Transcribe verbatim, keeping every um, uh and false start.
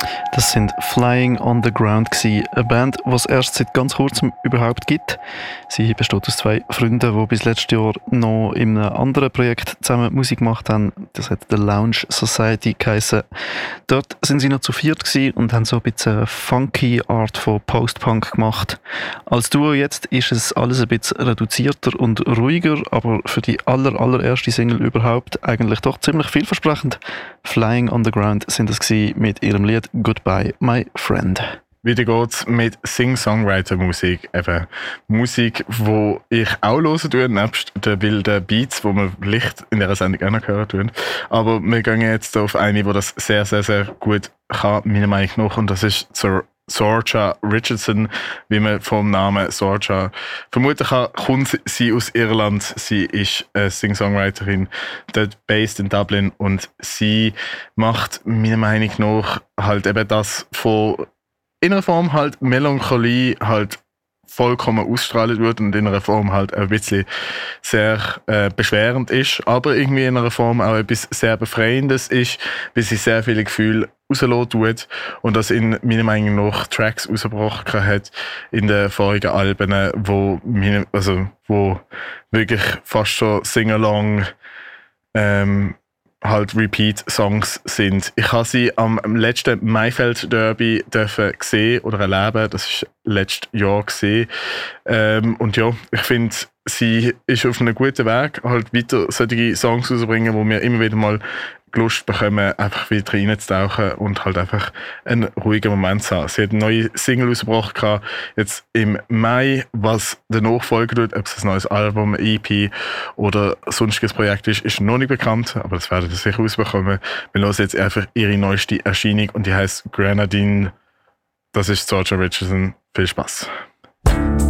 Das sind Flying on the Ground gewesen, eine Band, die es erst seit ganz kurzem überhaupt gibt. Sie besteht aus zwei Freunden, die bis letztes Jahr noch in einem anderen Projekt zusammen Musik gemacht haben. Das hat The Lounge Society geheissen. Dort sind sie noch zu viert gewesen und haben so ein bisschen eine funky Art von Post-Punk gemacht. Als Duo jetzt ist es alles ein bisschen reduzierter und ruhiger, aber für die aller, allererste Single überhaupt eigentlich doch ziemlich vielversprechend. Flying on the Ground sind es gewesen mit ihrem Lied Goodbye, My Friend. Wieder geht's mit Sing-Songwriter-Musik. Eben Musik, die ich auch hören tue, nebst den wilden Beats, die wir vielleicht in dieser Sendung auch noch hören tun. Aber wir gehen jetzt auf eine, die das sehr, sehr, sehr gut kann, meiner Meinung nach. Und das ist zur Sorcha Richardson, wie man vom Namen Sorcha vermuten kann, kommt sie aus Irland. Sie ist eine Sing-Songwriterin, dort based in Dublin, und sie macht meiner Meinung nach halt eben das von in einer Form halt Melancholie halt vollkommen ausstrahlen wird und in einer Form halt ein bisschen sehr äh, beschwerend ist, aber irgendwie in einer Form auch etwas sehr Befreiendes ist, weil sie sehr viele Gefühle rauslassen tut und das in meiner Meinung nach Tracks rausgebracht hat in den vorigen Alben, wo, meine, also, wo wirklich fast schon Sing-Along ähm, halt Repeat-Songs sind. Ich habe sie am letzten Maifeld-Derby dürfen sehen oder erleben. Das war letztes Jahr gesehen. Ähm, und ja, ich finde, sie ist auf einem guten Weg, halt weiter solche Songs rauszubringen, wo wir immer wieder mal Lust bekommen, einfach wieder reinzutauchen und halt einfach einen ruhigen Moment zu haben. Sie hat eine neue Single rausgebracht, jetzt im Mai, was der Nachfolger tut, ob es ein neues Album, ein E P oder sonstiges Projekt ist, ist noch nicht bekannt, aber das werden sie sicher rausbekommen. Wir hören jetzt einfach ihre neueste Erscheinung und die heisst Grenadine. Das ist Sorcha Richardson. Viel Spaß.